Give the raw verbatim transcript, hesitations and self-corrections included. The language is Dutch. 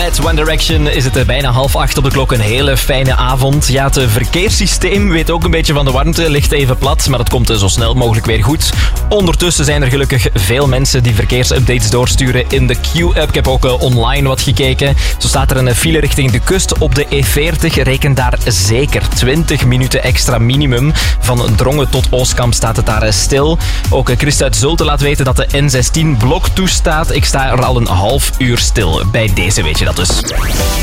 Met One Direction is het bijna half acht op de klok. Een hele fijne avond. Ja, het verkeerssysteem weet ook een beetje van de warmte. Ligt even plat, maar dat komt zo snel mogelijk weer goed. Ondertussen zijn er gelukkig veel mensen die verkeersupdates doorsturen in de Q-app. Ik heb ook uh, online wat gekeken. Zo staat er een file richting de kust op de E veertig. Reken daar zeker twintig minuten extra minimum. Van Drongen tot Oostkamp staat het daar stil. Ook uh, Christa uit Zulte laat weten dat de N zestien blok toestaat. Ik sta er al een half uur stil. Bij deze weet je dat dus.